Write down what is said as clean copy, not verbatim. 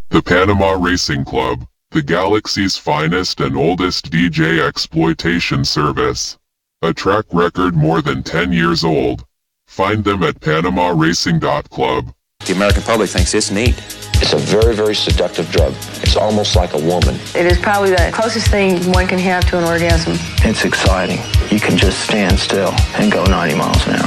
The Panama Racing Club, the galaxy's finest and oldest DJ exploitation service. A track record more than 10 years old. Find them at PanamaRacing.club. The American public thinks it's neat. It's a very, very seductive drug. It's almost like a woman. It is probably the closest thing one can have to an orgasm. It's exciting. You can just stand still and go 90 miles an hour.